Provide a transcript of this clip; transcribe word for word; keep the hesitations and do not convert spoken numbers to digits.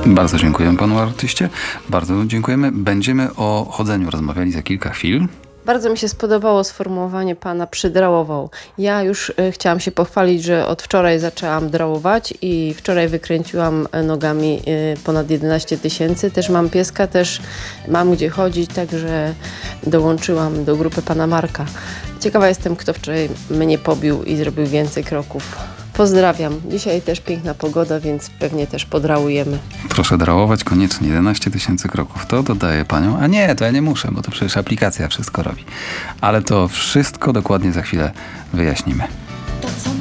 Bardzo dziękuję panu artyście. Bardzo dziękujemy. Będziemy o chodzeniu rozmawiali za kilka chwil. Bardzo mi się spodobało sformułowanie pana przydrałował. Ja już y, chciałam się pochwalić, że od wczoraj zaczęłam drałować i wczoraj wykręciłam nogami y, ponad jedenaście tysięcy. Też mam pieska, też mam gdzie chodzić, także dołączyłam do grupy pana Marka. Ciekawa jestem, kto wczoraj mnie pobił i zrobił więcej kroków. Pozdrawiam. Dzisiaj też piękna pogoda, więc pewnie też podrałujemy. Proszę drałować koniecznie. jedenaście tysięcy kroków. To dodaję panią. A nie, to ja nie muszę, bo to przecież aplikacja wszystko robi. Ale to wszystko dokładnie za chwilę wyjaśnimy. To, co